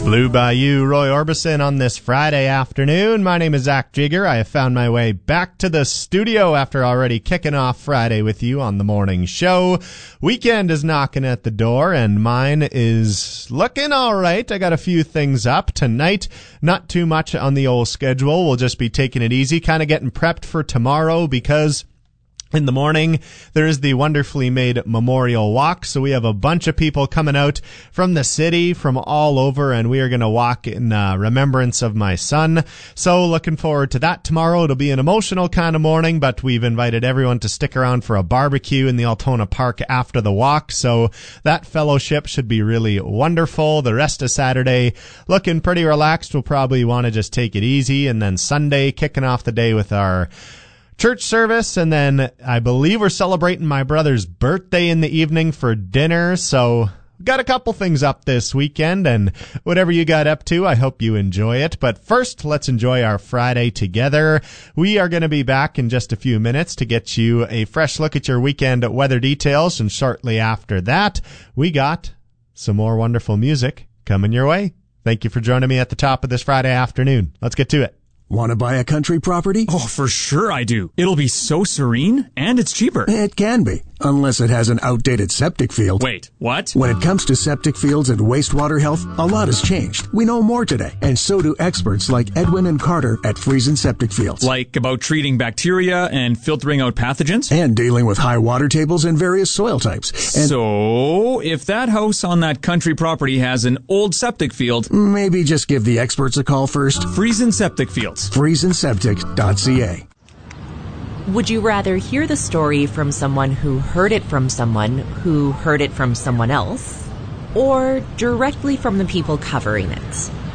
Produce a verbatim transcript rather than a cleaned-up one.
Blue Bayou, Roy Orbison on this Friday afternoon. My name is Zach Jigger. I have found my way back to the studio after already kicking off Friday with you on the morning show. Weekend is knocking at the door, and mine is looking all right. I got a few things up tonight. Not too much on the old schedule. We'll just be taking it easy, kind of getting prepped for tomorrow because in the morning, there is the wonderfully made Memorial Walk. So we have a bunch of people coming out from the city, from all over, and we are going to walk in uh, remembrance of my son. So looking forward to that tomorrow. It'll be an emotional kind of morning, but we've invited everyone to stick around for a barbecue in the Altona Park after the walk. So that fellowship should be really wonderful. The rest of Saturday, looking pretty relaxed. We'll probably want to just take it easy. And then Sunday, kicking off the day with our church service, and then I believe we're celebrating my brother's birthday in the evening for dinner, so got a couple things up this weekend, and whatever you got up to, I hope you enjoy it. But first, let's enjoy our Friday together. We are going to be back in just a few minutes to get you a fresh look at your weekend weather details, and shortly after that, we got some more wonderful music coming your way. Thank you for joining me at the top of this Friday afternoon. Let's get to it. Want to buy a country property? Oh, for sure I do. It'll be so serene, and it's cheaper. It can be, unless it has an outdated septic field. Wait, what? When it comes to septic fields and wastewater health, a lot has changed. We know more today, and so do experts like Edwin and Carter at Friesen Septic Fields. Like about treating bacteria and filtering out pathogens? And dealing with high water tables and various soil types. And so, if that house on that country property has an old septic field, maybe just give the experts a call first. Friesen Septic Fields. friesen septic dot c a. Would you rather hear the story from someone who heard it from someone who heard it from someone else, or directly from the people covering it?